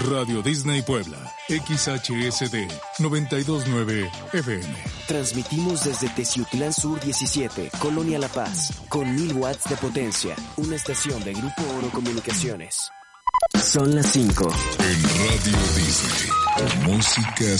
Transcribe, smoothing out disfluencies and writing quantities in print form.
Radio Disney Puebla, XHSD 929 FM. Transmitimos desde Teciutlán Sur 17, Colonia La Paz, con 1000 watts de potencia, una estación de Grupo Oro Comunicaciones. Son las 5. En Radio Disney, música